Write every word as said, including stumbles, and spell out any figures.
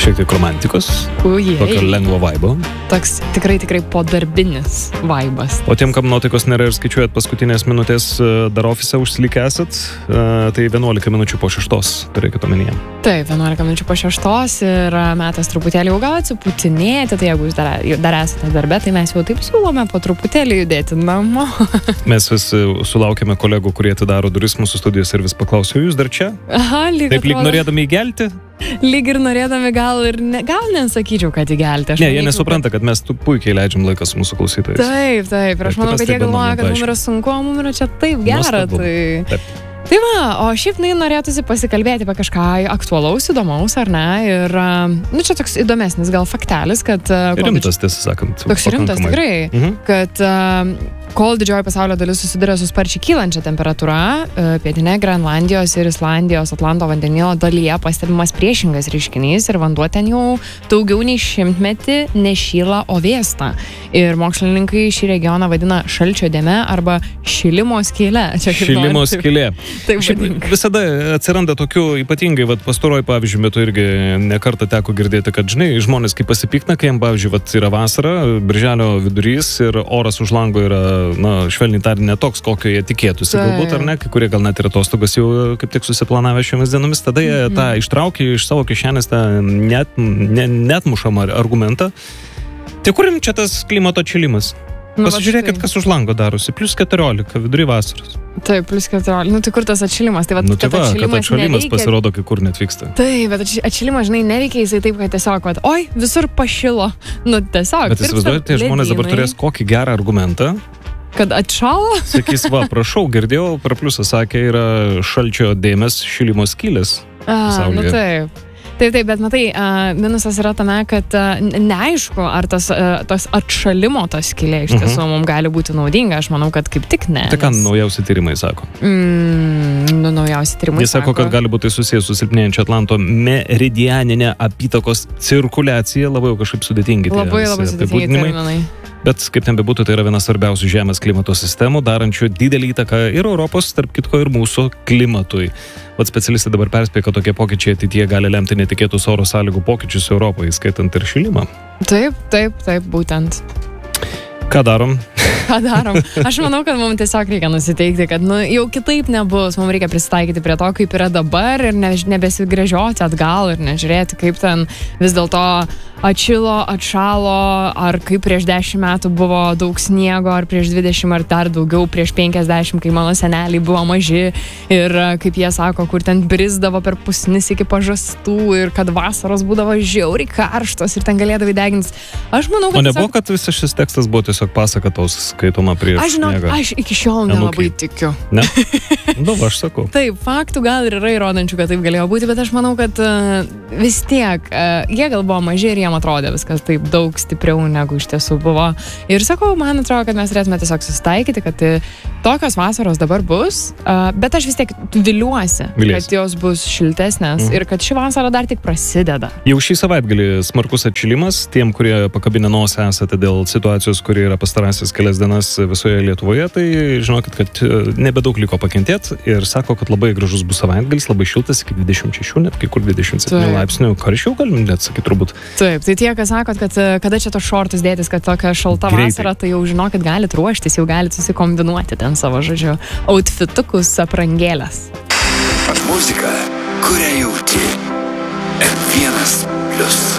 Šiek tiek romantikos, Ujei. tokio lengvo vaibo. Toks tikrai, tikrai podarbinis vaibas. O tiem, kam nuotaikos nėra ir skaičiuojat paskutinės minutės dar ofise užsilikę esat, tai vienuolika minučių po šeštos, turėkit omenyje. Taip, vienuolika minučių po šeštos ir metas truputėlį jau gal atsiputinėti, tai jeigu jūs dar, dar esate darbe, tai mes jau taip siūlome po truputėlį judėti namo. Mes vis sulaukėme kolegų, kurie atidaro duris mūsų studijos ir vis paklausiu, jūs dar čia? Aha, lyg Taip lyg norėdami įgelti? Lyg ir norėdami gal ir ne, gal nesakyčiau, kad įgelti. Ne, jie nesupranta, kad mes tu puikiai leidžiam laiką su mūsų klausytojais. Taip, taip. Ir aš manau, kad jie galvoja, kad mums yra sunku, o mums yra čia taip gera. Tai... Taip. Tai va, o šiaip nai norėtųsi pasikalbėti apie kažką aktualaus, įdomaus, ar ne? Ir, nu, čia toks įdomesnis gal faktelis, kad... Rimtas, tiesą sakant. Toks rimtas, tikrai. Mhm. Kad kol didžioji pasaulio dalis susiduria su sparčiai kylančia temperatūra, pietinė Grenlandijos ir Islandijos Atlanto vandenyno dalyje pastebimas priešingas reiškinys ir vanduo ten jau daugiau nei šimtmetį nešyla, o vėsta. Ir mokslininkai šį regioną vadina šalčio dėme arba šilimo skylė. Šilimo skylė. Šiaip visada atsiranda tokių ypatingai, vat, pastaruoju pavyzdžiui metu irgi nekartą teko girdėti, kad, žinai, žmonės kaip pasipikna, kai jam, pavyzdžiui, vat, yra vasara, birželio vidurys ir oras už lango yra, na, švelniai tariant, ne toks, kokio jie tikėtųsi, galbūt, ar ne, kai kurie gal net ir atostogas jau kaip tik susiplanavę šiomis dienomis, tada jie mm-hmm. tą ištraukia iš savo kišenės tą net, ne, netmušamą argumentą. Tai kurim čia tas klimato atšilimas? Nu, pasižiūrėkit, kas už lango darosi. Plius keturiolika vidury vasaros. Taip, plius keturiolika. Nu, tai kur tas atšilimas? Tai, vat, nu, tai va, kad atšilimas neveikia... pasirodo, kai kur net vyksta. Taip, bet atšilimas, žinai, neveikia jisai taip, kad tiesiog, vat, oi, visur pašilo. Nu, tiesiog. Bet įsivaizduojate, tie žmonės dabar turės kokį gerą argumentą. Kad atšalo? Sakys, va, prašau, girdėjau, per pliusą sakė, yra šalčio dėmes šilimo skylės. A, nu taip. Taip, taip, bet matai, uh, minusas yra tame, kad uh, neaišku, ar tas, uh, tas atšalimo tas skylė iš tiesų uh-huh. mums gali būti naudinga. Aš manau, kad kaip tik ne. Tai ką nes... naujausi tyrimai sako? Mm, nu, naujausi tyrimai Jis sako, sako, kad gali būti susijęs su silpnėjančia Atlanto meridianinė apytakos cirkuliacija. Labai kažkaip sudėtingi. Labai, labai sudėtingi terminai. Bet kaip ten bebūtų, tai yra vienas svarbiausių Žemės klimato sistemų, darančių didelį įtaką ir Europos, tarp kitko, ir mūsų klimatui. Vat specialistai dabar perspėja, kad tokie pokyčiai ateityje gali lemti netikėtus oro sąlygų pokyčius Europoje, skaitant ir šilimą. Taip, taip, taip, būtent. Ką darom? Ką darom? Aš manau, kad mums tiesiog reikia nusiteikti, kad nu, jau kitaip nebus. Mums reikia prisitaikyti prie to, kaip yra dabar ir ne, nebesigręžioti atgal ir nežiūrėti, kaip ten vis dėlto atšilo, atšalo, ar kaip prieš dešimt metų buvo daug sniego, ar prieš dvidešimt, ar dar daugiau, prieš penkiasdešimt, kai mano seneliai buvo maži ir kaip jie sako, kur ten brisdavo per pusnis iki pažastų ir kad vasaros būdavo žiauriai karštos ir ten galėdavai degintis. Aš manau, kad... O nebuvo, tiesiog... kad visas šis tekstas buvo tiesiog pasaka taus skaitoma prieš aš žinau, sniegą? Aš iki šiol nelabai tikiu. Ne? Nu, aš sakau. Taip, faktų gal ir yra įrodančių, kad taip galėjo būti, bet aš manau, kad uh, vis tiek uh, jie gal buvo maži ir jiem atrodė viskas taip daug stipriau negu iš tiesų buvo. Ir sakau, man atrodo, kad mes turėtume tiesiog susitaikyti, kad tokios vasaros dabar bus, uh, bet aš vis tiek viliuosi, Viliesi. kad jos bus šiltesnės mm. ir kad ši vasara dar tik prasideda. Jau šį savaitgalį smarkus atšilimas, tiem, kurie pakabinę nosį esate dėl situacijos, kuri yra pastarasis kelias dienas visoje Lietuvoje, tai žinokit, kad nebedaug liko pakentėti ir sako, kad labai gražus bus savaitgalis, labai šiltas iki dvidešimt šešių, net kai kur dvidešimt septynių laipsnių karščiau, galim net sakyti turbūt. Taip, tai tie, kas sakot, kad kada čia tos šortus dėtis, kad tokia šalta Greitai. vasara, tai jau žinokit, galit ruoštis, jau galit susikombinuoti ten savo, žodžiu, outfitukus, aprangėlės. Muzika, kurią jauti. F vienas.